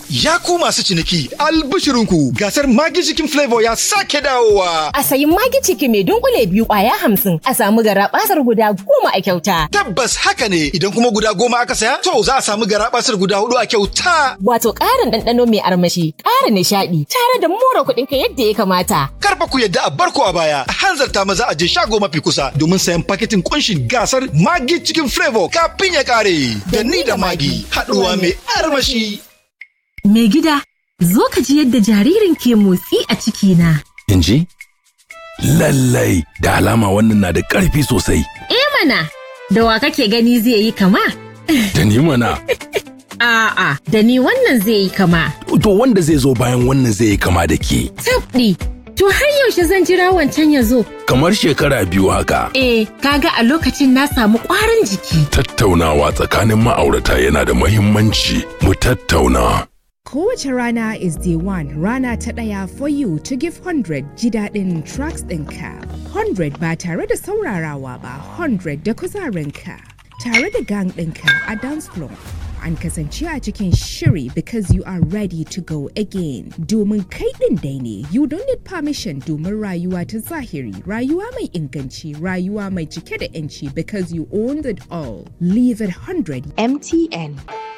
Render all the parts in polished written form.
Ya ku masu ciniki, albishirinku gasar Maggi Chicken Flavor ya sake dawowa. A sayi Maggi Chicken mai dunkule 2 kwaya 50 a samu garabasar guda 10 a kyauta. Tabbas haka ne, idan kuma guda 10 aka saya, to za a samu garabasar guda 4 a kyauta. Wato ƙarin ɗanɗano mai armashi, ƙara nishaɗi, tare da more kuɗinka yadda ya kamata. Karfa ku yadda a barko a baya, a hanzarta maza a je shago mafi kusa domin sayan paketin kunshin gasar Maggi Chicken Flavor kafin ya kare. Da ni da Maggi, haɗuwa mai armashi. Mai gida, zo ka ji yadda jaririn ke motsi a cikina. In ji? Lallai, da alama wannan na da ƙarfi sosai. Mana, da wa kake gani zai yi kama? Da ni mana. A'a, da ni wannan zai yi kama. To wanda zai zo bayan wannan zai yi kama da ke. Tabɗi, to har yaushe zan jira wancan ya zo? Kamar shekara 2 haka. Kaga a lokacin na samu ƙwarin jiki. Tattaunawa tsakanin ma'aurata yana da muhimmanci. Mu tattauna. Kowace rana is day one, rana ta ɗaya for you to give 100 ji daɗin tracks ɗinka. 100 ba tare da saurarawa ba, 100 da kuzarinka. Tare da gang ɗinka a dance floor. An kasance a cikin shiri because you are ready to go again. Domin kai ɗin dai ne, you don't need permission domin rayuwa ta zahiri, rayuwa mai inganci, rayuwa mai cike da 'yanci because you owned it all. Leave it 100. MTN.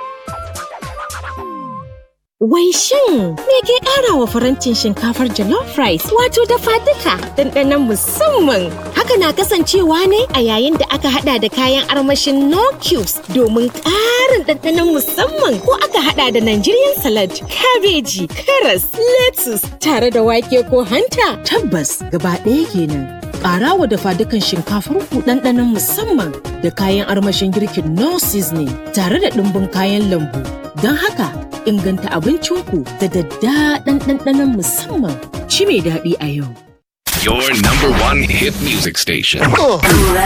Wai shin me ke ƙara wa farantin shinkafar jollof rice wato dafa duka ɗanɗanon musamman? Haka na kasancewa ne a yayin da aka hada da kayan armashin no cubes domin ƙarin ɗanɗanon musamman ko aka hada da Nigerian salad, kabeji, karas, lettuce tare da wake ko hanta. Tabbas gaba ɗaya kenan. Ƙara wa dafa dukan shinkafar ku ɗanɗanon musamman da kayan armashin girkin no seasoning tare da ɗumbin kayan lambu. Don haka inganta abincinku da daddaɗan ɗanɗanon musamman. Ci mai daɗi a yau. Your number 1 hit music station.